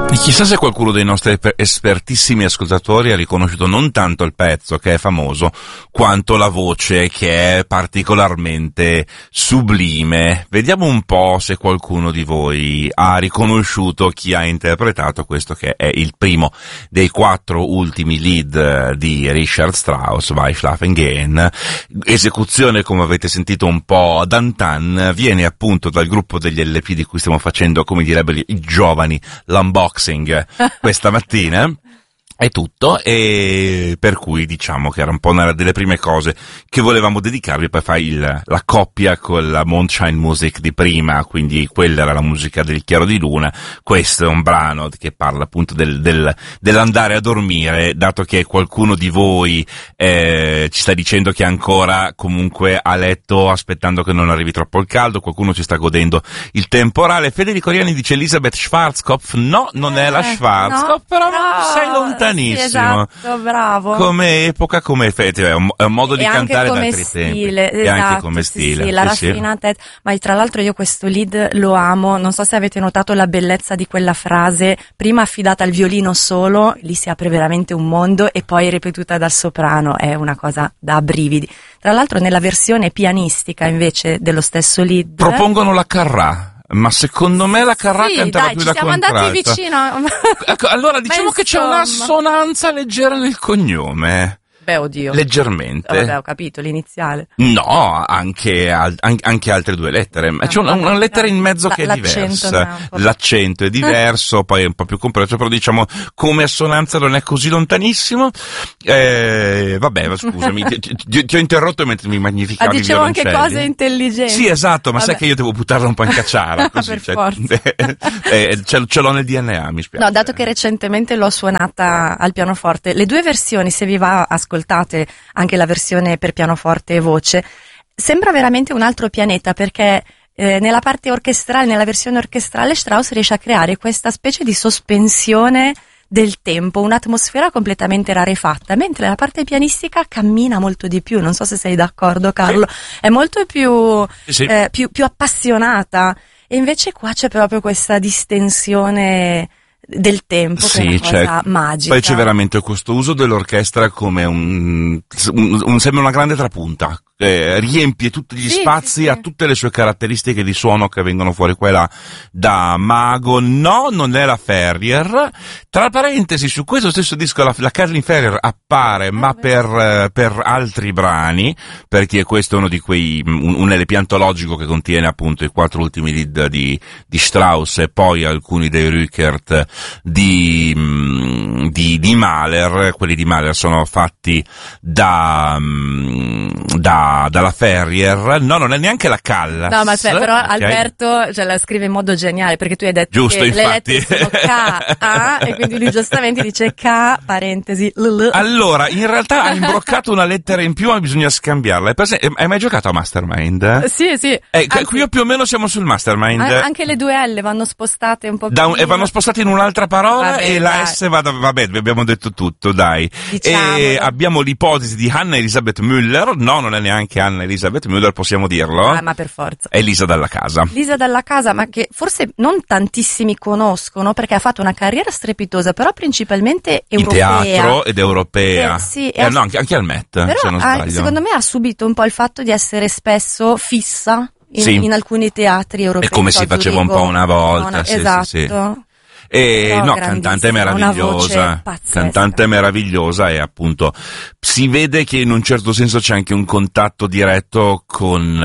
E chissà se qualcuno dei nostri espertissimi ascoltatori ha riconosciuto non tanto il pezzo, che è famoso, quanto la voce, che è particolarmente sublime. Vediamo un po' se qualcuno di voi ha riconosciuto chi ha interpretato questo, che è il primo dei 4 ultimi lead di Richard Strauss, Vai Schlafen gehen. Esecuzione, come avete sentito, un po' d'antan, viene appunto dal gruppo degli LP di cui stiamo facendo, come direbbero i giovani, l'unboxing questa mattina. È tutto, e per cui diciamo che era un po' una delle prime cose che volevamo dedicarvi, per fare la coppia con la Mondschein Music di prima, quindi quella era la musica del Chiaro di Luna, questo è un brano che parla appunto dell'andare a dormire, dato che qualcuno di voi ci sta dicendo che è ancora comunque a letto aspettando che non arrivi troppo il caldo, qualcuno ci sta godendo il temporale. Federico Riani dice Elisabeth Schwarzkopf, no, non è la Schwarzkopf, no, però sei lontano. Sì, esatto, bravo. Come epoca, come effetti, è un modo di cantare da altri stile, tempi. Esatto, e anche come stile. Sì, la raffinatezza. Ma tra l'altro io questo lead lo amo, non so se avete notato la bellezza di quella frase, prima affidata al violino solo, lì si apre veramente un mondo, e poi ripetuta dal soprano, è una cosa da brividi. Tra l'altro nella versione pianistica invece dello stesso lead propongono la Carrà. Ma secondo me la Carrà cantava più da contralto. Sì, dai, ci siamo andati vicino. Ecco, allora diciamo che c'è una assonanza leggera nel cognome. Beh, oddio. Leggermente. Vabbè, ho capito, l'iniziale. No, anche altre 2 lettere. C'è una lettera in mezzo che è diversa. L'accento è diverso, poi è un po' più complesso, però diciamo come assonanza non è così lontanissimo. Vabbè, scusami, ti ho interrotto mentre mi magnificavi i dicevo anche violoncelli. cose intelligenti. Sì, esatto, ma Vabbè. sai che io devo buttarla un po' in cacciara. Così, Per forza. Ce l'ho nel DNA, mi spiace. No, dato che recentemente l'ho suonata al pianoforte, le 2 versioni, se vi va, ascoltate anche la versione per pianoforte e voce, sembra veramente un altro pianeta, perché nella parte orchestrale, nella versione orchestrale, Strauss riesce a creare questa specie di sospensione del tempo, un'atmosfera completamente rarefatta, mentre la parte pianistica cammina molto di più. Non so se sei d'accordo, Carlo, è molto più appassionata, e invece qua c'è proprio questa distensione del tempo, che è una cosa magica. Poi c'è veramente questo uso dell'orchestra come sembra una grande trapunta, riempie tutti gli spazi, ha tutte le sue caratteristiche di suono che vengono fuori qua e là da mago. No, non è la Ferrier. Tra parentesi, su questo stesso disco la Kathleen Ferrier appare, ma per altri brani, perché questo è uno di quei un LP antologico che contiene appunto i 4 ultimi lead di Strauss e poi alcuni dei Rückert di Mahler. Quelli di Mahler sono fatti dalla Ferrier. No, non è neanche la Callas. No, ma però Alberto la scrive in modo geniale, perché tu hai detto giusto, che infatti. le lettere sono K, A, e quindi lui giustamente dice K, parentesi, L. Allora, in realtà ha imbroccato una lettera in più, ma bisogna scambiarla. Hai mai giocato a Mastermind? Sì. Qui più o meno siamo sul Mastermind. Anche le 2 L vanno spostate un po' più. E vanno spostate in un'altra parola, vabbè, e la dai. S vabbè, vi abbiamo detto tutto, dai. Diciamolo. E abbiamo l'ipotesi di Anna Elisabeth Müller. No, non è neanche Anna Elisabeth Müller, possiamo dirlo. Ma per forza. È Lisa Dalla Casa. Lisa Dalla Casa, ma che forse non tantissimi conoscono, perché ha fatto una carriera strepitosa, però principalmente europea. In teatro ed europea. Sì, no, anche al Met, però se non sbaglio. Secondo me ha subito un po' il fatto di essere spesso fissa in alcuni teatri europei. È come si faceva un po' una volta. Esatto. Sì. Cantante meravigliosa, e appunto si vede che in un certo senso c'è anche un contatto diretto con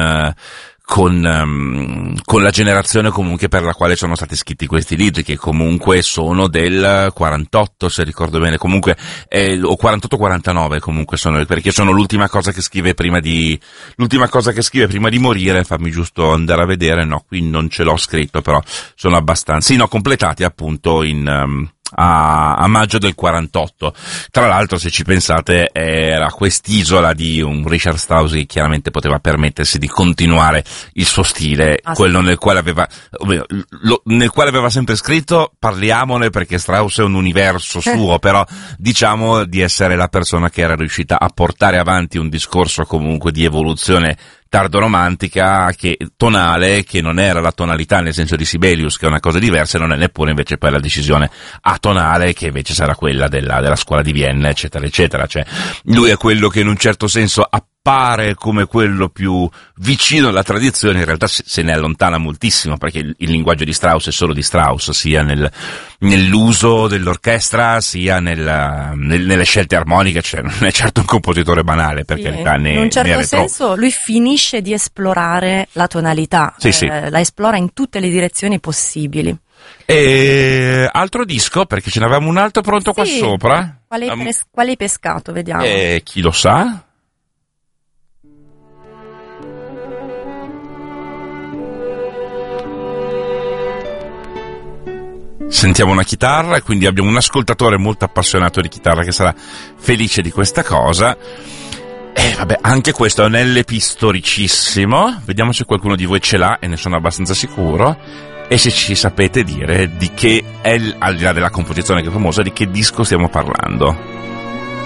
la generazione comunque per la quale sono stati scritti questi libri, che comunque sono del 48, se ricordo bene, comunque o 48-49 comunque sono, perché sono l'ultima cosa che scrive prima di morire. Fammi giusto andare a vedere, no, qui non ce l'ho scritto, però sono abbastanza completati appunto a maggio del 48. Tra l'altro, se ci pensate, era quest'isola di un Richard Strauss che chiaramente poteva permettersi di continuare il suo stile, quello nel quale aveva sempre scritto. Parliamone, perché Strauss è un universo suo, però diciamo di essere la persona che era riuscita a portare avanti un discorso comunque di evoluzione tardoromantica tonale, che non era la tonalità nel senso di Sibelius, che è una cosa diversa, e non è neppure invece poi la decisione atonale, che invece sarà quella della scuola di Vienna, eccetera eccetera. Cioè lui è quello che in un certo senso appare come quello più vicino alla tradizione, in realtà se ne allontana moltissimo, perché il linguaggio di Strauss è solo di Strauss, sia nell'uso dell'orchestra, sia nelle scelte armoniche. Cioè non è certo un compositore banale, per carità, in un certo senso lui finisce di esplorare la tonalità, sì. La esplora in tutte le direzioni possibili. E altro disco, perché ce n'avevamo un altro pronto qua sopra. Quale hai pescato, vediamo. Chi lo sa? Sentiamo una chitarra, e quindi abbiamo un ascoltatore molto appassionato di chitarra che sarà felice di questa cosa. E vabbè, anche questo è un LP storicissimo. Vediamo se qualcuno di voi ce l'ha, e ne sono abbastanza sicuro. E se ci sapete dire di che è, al di là della composizione che è famosa, di che disco stiamo parlando.